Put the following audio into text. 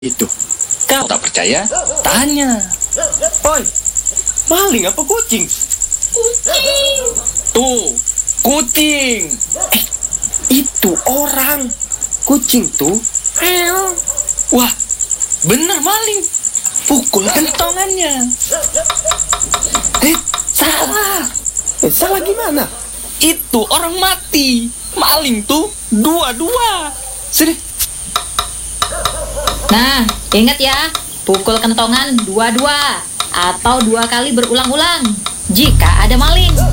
itu. Kau tak percaya? Tanya. Oi, maling apa kucing? Tuh, kucing. Itu orang. Kucing tuh. Wah, bener maling. Pukul kentongannya. Salah. Salah gimana? Itu orang mati. Maling tuh dua-dua. Sini. Nah, ingat ya, pukul kentongan dua-dua atau 2 kali berulang-ulang jika ada maling.